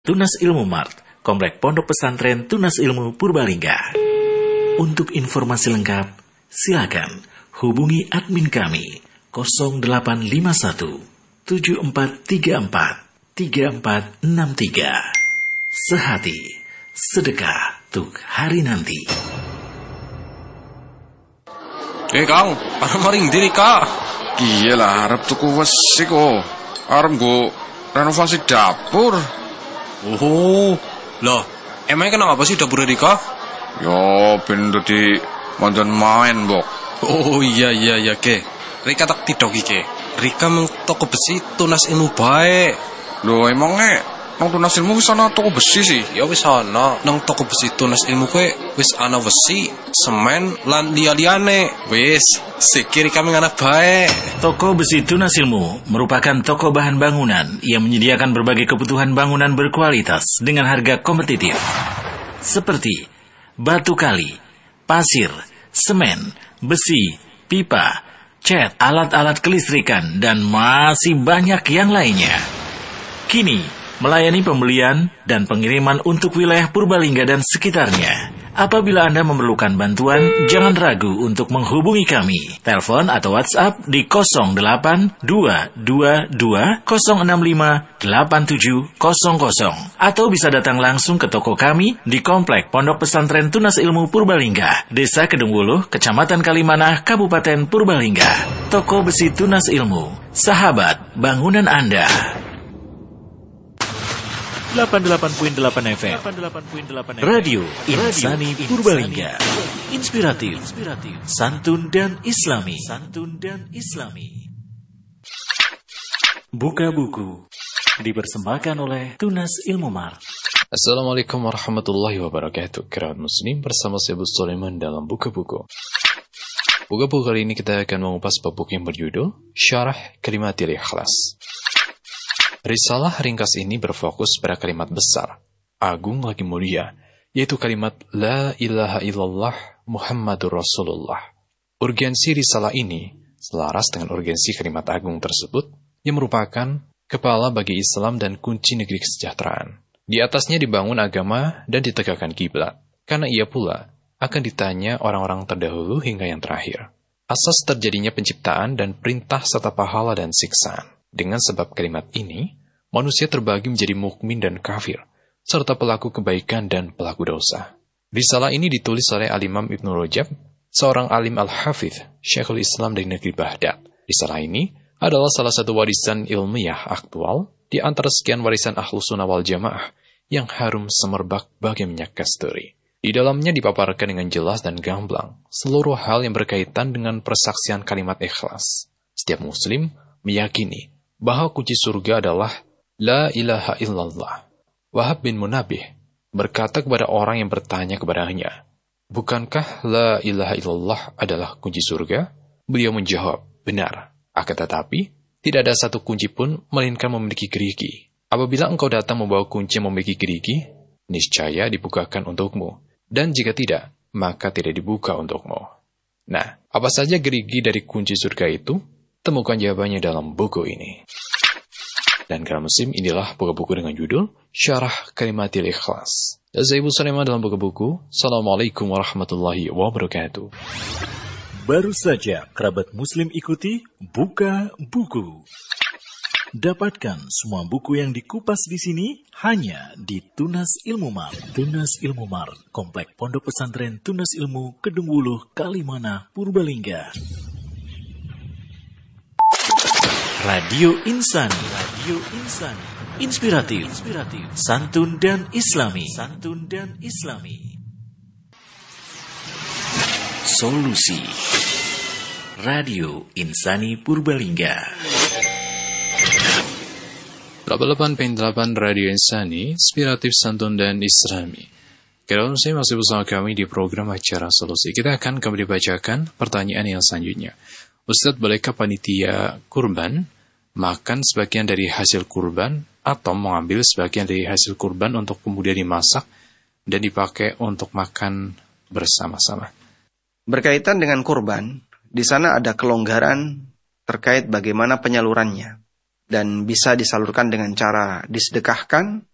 Tunas Ilmu Mart, Komplek Pondok Pesantren Tunas Ilmu Purbalingga. Untuk informasi lengkap, silakan hubungi admin kami 0851 7434 3463. Sehati, sedekah untuk hari nanti. Kang, arep maring diri Kak. Iya lah, arep tuku wesi kok. Arep nggo renovasi dapur. Oh, lah, emangnya kenapa sih dapur Rika? Yo, ben dadi mandan main, Bok. Oh iya, ke. Rika tak tidok iki. Rika mung toko besi Tunas Ilmu bae. Lho, emangnya nang Tunas Ilmu wis ana toko besi sih? Ya wis ana. Nang toko besi Tunas Ilmu kowe wis ana besi, semen lan liya-liyane. Wis, sikir kami ngana bae. Toko Besi Tunas Ilmu merupakan toko bahan bangunan yang menyediakan berbagai kebutuhan bangunan berkualitas dengan harga kompetitif. Seperti batu kali, pasir, semen, besi, pipa, cat, alat-alat kelistrikan, dan masih banyak yang lainnya. Kini, melayani pembelian dan pengiriman untuk wilayah Purbalingga dan sekitarnya. Apabila Anda memerlukan bantuan, jangan ragu untuk menghubungi kami. Telepon atau WhatsApp di 08222 065 8700 atau bisa datang langsung ke toko kami di Komplek Pondok Pesantren Tunas Ilmu Purbalingga, Desa Kedungwuluh, Kecamatan Kalimanah, Kabupaten Purbalingga. Toko Besi Tunas Ilmu, sahabat bangunan Anda. 88.8 FM Radio Insani Purbalingga. Inspiratif, santun dan islami. Buka buku dipersembahkan oleh Tunas Ilmu Mart. Assalamualaikum warahmatullahi wabarakatuh. Kerabat muslim, bersama saya Abu Sulaiman dalam Buka Buku. Buka buku kali ini kita akan mengupas bab buku yang berjudul Syarah Kalimatil Ikhlas. Risalah ringkas ini berfokus pada kalimat besar, agung lagi mulia, yaitu kalimat La ilaha illallah Muhammadur Rasulullah. Urgensi risalah ini selaras dengan urgensi kalimat agung tersebut, yang merupakan kepala bagi Islam dan kunci negeri kesejahteraan. Di atasnya dibangun agama dan ditegakkan kiblat, karena ia pula akan ditanya orang-orang terdahulu hingga yang terakhir. Asas terjadinya penciptaan dan perintah serta pahala dan siksaan. Dengan sebab kalimat ini, manusia terbagi menjadi mukmin dan kafir, serta pelaku kebaikan dan pelaku dosa. Risalah ini ditulis oleh Al-Imam Ibnu Rajab, seorang alim al-hafidh, Syekhul Islam dari negeri Baghdad. Risalah ini adalah salah satu warisan ilmiah aktual di antara sekian warisan Ahlus Sunnah wal Jamaah yang harum semerbak bagai minyak kasturi. Di dalamnya dipaparkan dengan jelas dan gamblang seluruh hal yang berkaitan dengan persaksian kalimat ikhlas. Setiap muslim meyakini bahwa kunci surga adalah La ilaha illallah. Wahab bin Munabih berkata kepada orang yang bertanya kepadanya, bukankah La ilaha illallah adalah kunci surga? Beliau menjawab, benar. Akan tetapi, tidak ada satu kunci pun melainkan memiliki gerigi. Apabila engkau datang membawa kunci yang memiliki gerigi, niscaya dibukakan untukmu. Dan jika tidak, maka tidak dibuka untukmu. Nah, apa saja gerigi dari kunci surga itu? Temukan jawabannya dalam buku ini. Dan kerabat muslim, inilah buku-buku dengan judul Syarah Kalimatil Ikhlas. Dan saya Abu Sulaiman dalam buku-buku. Assalamualaikum warahmatullahi wabarakatuh. Baru saja kerabat muslim ikuti Buka Buku. Dapatkan semua buku yang dikupas di sini hanya di Tunas Ilmu Mart. Tunas Ilmu Mart, Komplek Pondok Pesantren Tunas Ilmu Kedungwuluh, Kalimanah, Purbalingga. Radio Insani. Inspiratif, santun dan islami. Solusi. Radio Insani Purbalingga. 88.8 Radio Insani, inspiratif, santun dan islami. Kerabat muslim, masih bersama kami di program acara Solusi. Kita akan kembali bacakan pertanyaan yang selanjutnya. Ustadz, bolehkah panitia kurban makan sebagian dari hasil kurban atau mengambil sebagian dari hasil kurban untuk kemudian dimasak dan dipakai untuk makan bersama-sama? Berkaitan dengan kurban, di sana ada kelonggaran terkait bagaimana penyalurannya. Dan bisa disalurkan dengan cara disedekahkan